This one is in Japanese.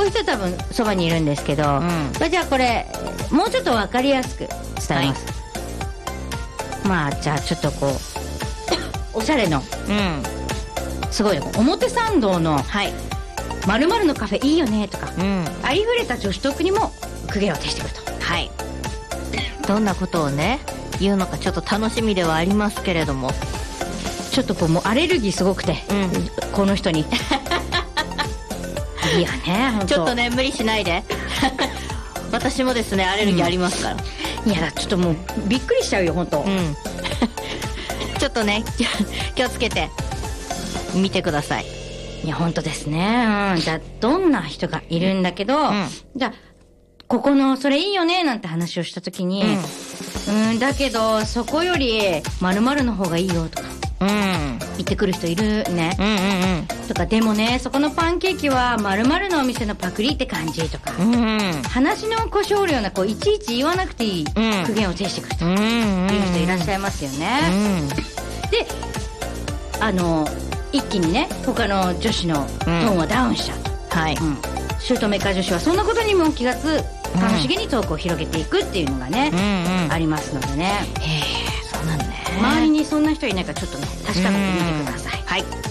こういう人多分そばにいるんですけど、じゃあこれもうちょっと分かりやすく伝えます、まあじゃあちょっとこうおしゃれの、すごい表参道の〇〇のカフェいいよねとか、ありふれた女子トークにも苦言を呈してくると。 どんなことをね言うのかちょっと楽しみではありますけれども、 ちょっとこうもうアレルギーすごくて、この人にいやね、本当ちょっとね無理しないで私もですねアレルギーありますから、 いやちょっともうびっくりしちゃうよ本当、 ちょっとね気をつけて見てください。 いや本当ですね、じゃあどんな人がいるんだけど、じゃあここのそれいいよねなんて話をした時に、だけどそこより〇〇の方がいいよとか言ってくる人いるね、とか、でもねそこのパンケーキは〇〇のお店のパクリって感じとか、話の腰折るようなこういちいち言わなくていい苦言を呈してくるという人いらっしゃいますよね、で一気にね他の女子のトーンはダウンしちゃうと、姑か女子はそんなことにも気が楽しげにトークを広げていくっていうのがね、ありますのでね。 そうなんね。 周りにそんな人いないかちょっとね確かめてみてください。